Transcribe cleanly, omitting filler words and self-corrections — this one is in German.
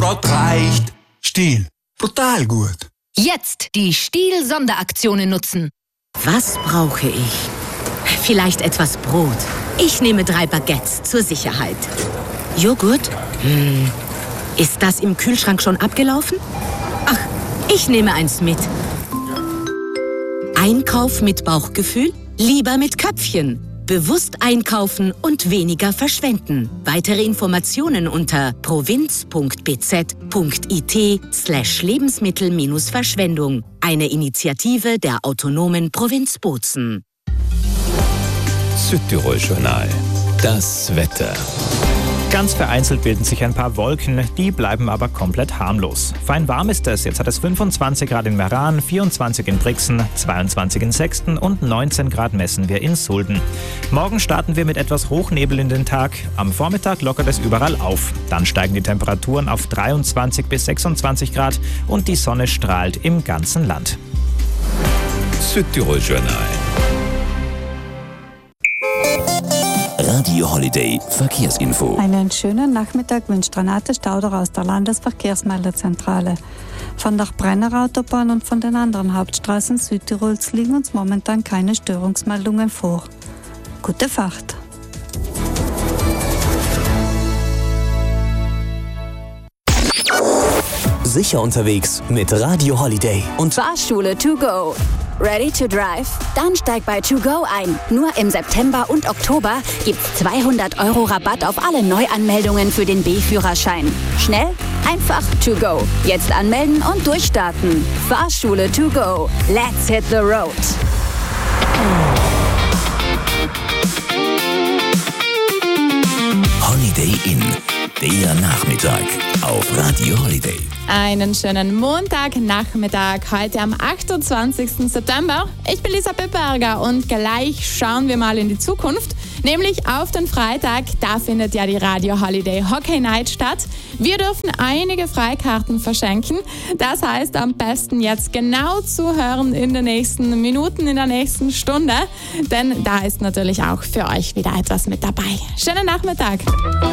grad reicht. Stihl, brutal gut. Jetzt die Stihl-Sonderaktionen nutzen. Was brauche ich? Vielleicht etwas Brot. Ich nehme 3 Baguettes zur Sicherheit. Joghurt? Ist das im Kühlschrank schon abgelaufen? Ach, ich nehme eins mit. Einkauf mit Bauchgefühl? Lieber mit Köpfchen. Bewusst einkaufen und weniger verschwenden. Weitere Informationen unter provinz.bz.it/Lebensmittel-Verschwendung. Eine Initiative der autonomen Provinz Bozen. Südtirol-Journal. Das Wetter. Ganz vereinzelt bilden sich ein paar Wolken, die bleiben aber komplett harmlos. Fein warm ist es. Jetzt hat es 25 Grad in Meran, 24 in Brixen, 22 in Sexten und 19 Grad messen wir in Sulden. Morgen starten wir mit etwas Hochnebel in den Tag. Am Vormittag lockert es überall auf. Dann steigen die Temperaturen auf 23 bis 26 Grad und die Sonne strahlt im ganzen Land. Südtirol-Journal. Radio Holiday Verkehrsinfo. Einen schönen Nachmittag wünscht Renate Stauder aus der Landesverkehrsmeldezentrale. Von der Brenner Autobahn und von den anderen Hauptstraßen Südtirols liegen uns momentan keine Störungsmeldungen vor. Gute Fahrt! Sicher unterwegs mit Radio Holiday und Fahrschule to go. Ready to drive? Dann steig bei To Go ein. Nur im September und Oktober gibt's 200 € Rabatt auf alle Neuanmeldungen für den B-Führerschein. Schnell, einfach To Go. Jetzt anmelden und durchstarten. Fahrschule to go. Let's hit the road. Holiday Inn. Der Nachmittag auf Radio Holiday. Einen schönen Montagnachmittag, heute am 28. September. Ich bin Lisa Pepperger und gleich schauen wir mal in die Zukunft, nämlich auf den Freitag. Da findet ja die Radio Holiday Hockey Night statt. Wir dürfen einige Freikarten verschenken. Das heißt, am besten jetzt genau zuhören in den nächsten Minuten, in der nächsten Stunde, denn da ist natürlich auch für euch wieder etwas mit dabei. Schönen Nachmittag!